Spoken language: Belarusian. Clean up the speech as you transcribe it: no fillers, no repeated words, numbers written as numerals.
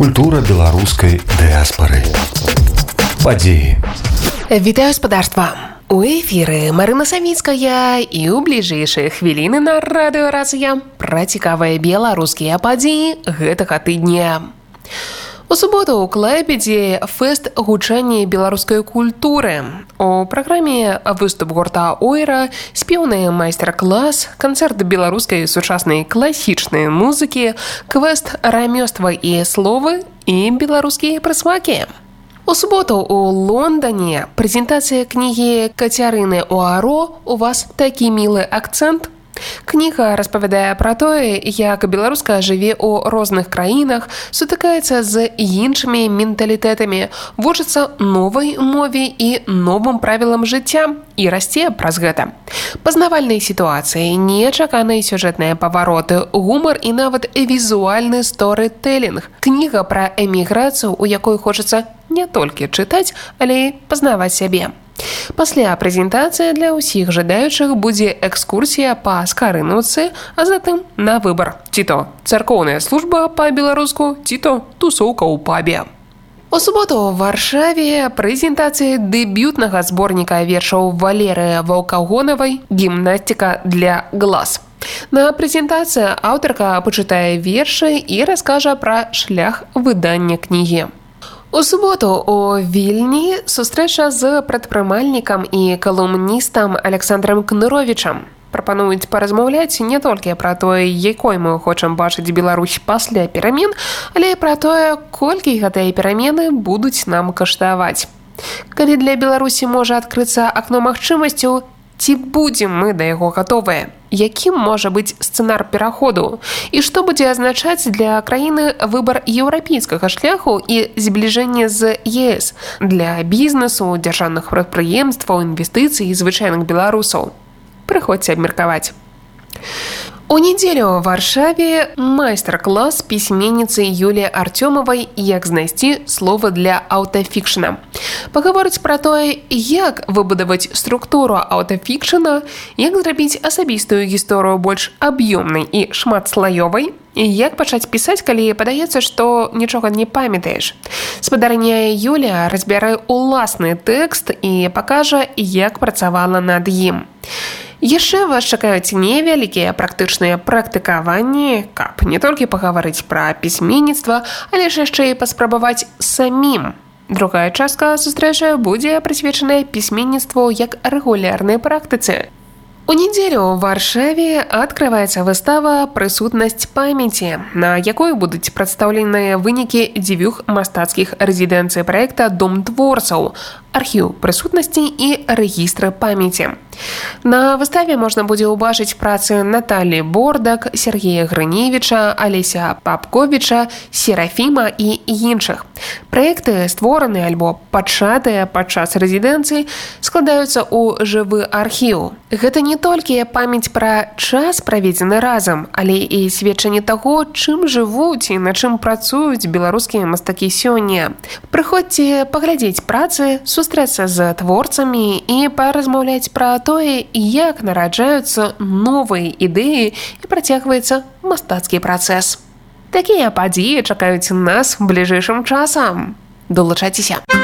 Культура беларускай дыаспары. Падзеі. Вітаю спадарства! У эфіры Марына Савіцкая і ў бліжэйшыя хвіліны на радыёрацыя пра цікавыя беларускія падзеі гэтага тыдня. У суботу ў Клайпедзе фэст гучання беларускай культуры. У праграме выступ гурта «Ойра», спеўны майстар-клас, канцэрт беларускай сучаснай класічнай музыкі, квест «Рамёства і словы» і беларускія прысмакі. У суботу у Лондоне прэзентацыя кнігі Кацярыны Уаро «У вас такі мілы акцэнт». Кніга распавядае пра тое, як беларуска жыве ў розных краінах, сутыкаецца з іншымі менталітэтамі, вучыцца новай мове і новым правілам жыцця і расце праз гэта. Пазнавальныя сітуацыі, нечаканыя сюжэтныя павароты, гумар і нават візуальны сторытэлінг. Кніга пра эміграцыю, у якой хочацца не толькі чытаць, але і пазнаваць сябе. Пасля прэзентацыя для ўсіх жадаючых будзе экскурсія па скарынаўцы, а затым на выбар. Ці то царкоўная служба па-беларуску, ці то тусоўка ў пабе. У суботу ў Варшаве прэзентацыя дэбютнага зборніка вершаў Валерыі Ваўкагонавай «Гімнастыка для глаз». На прэзентацыі аўтарка пачытае вершы і раскажа пра шлях выдання кнігі. У суботу у Вільні сустрэча з прадпрымальнікам і калумністам Александрам Кныровічам. Прапануюць паразмаўляць не толькі пра тое, якой мы хочам бачыць Беларусь пасля перамен, але і пра тое, колькі гэтыя перамены будуць нам каштаваць. Калі для Беларусі можа адкрыцца акно магчымасцяў, ці будзем мы да яго гатовыя? Якім можа быць сцэнар пераходу? І што будзе азначаць для краіны выбар еўрапейскага шляху і збліжэнне з ЕС для бізнесу, дзяржаўных прадпрыемстваў, інвестыцый і звычайных беларусаў? Прыходзьце абмеркаваць. У нядзелю ў Варшаве майстар-клас пісьменніцы Юліі Артёмавай «Як знайсці слова для аўтафікшна». Пагаворыць пра тое, як выбудаваць структуру аўтафікшна, як зрабіць асабістую гісторыю больш аб'ёмнай і шматслаёвай, і як пачаць пісаць, калі падаецца, што нічога не памятаеш. Спадарня Юлія разбярэ ўласны тэкст і пакажа, як працавала над ім. Яшчэ вас чакаюць невялікія практычныя практыкаванні, каб не толькі пагаварыць пра пісьменніцтва, але ж яшчэ і паспрабаваць самім. Другая частка сустрэчы будзе прысвечаная пісьменніцтву як рэгулярнай практыцы. У нядзелю ў Варшаве адкрываецца выстава «Прысутнасць памяці», на якой будуць прадстаўленыя вынікі 9 мастацкіх рэзідэнцый праекта «Дом творцаў», архіў прысутнасці і рэгістры памяці. На выставе можна будзе ўбачыць працы Наталі Бордак, Сергея Грыневіча, Алеся Папковіча, Серафіма і іншых. Праекты, створаныя альбо пачатыя падчас рэзідэнцыі, складаюцца ў жывы архіў. Гэта не толькі памяць пра час, праведзены разам, але і сведчанне таго, чым жывуць і на чым працуюць беларускія мастакі сёння. Прыходзьце паглядзець працы, сустрэцца з творцамі і паразмаўляць пра тое, як нараджаюцца новыя ідэі і працягваецца мастацкі працэс. Такія падзеі чакаюць нас бліжэйшым часам. Долучайцеся!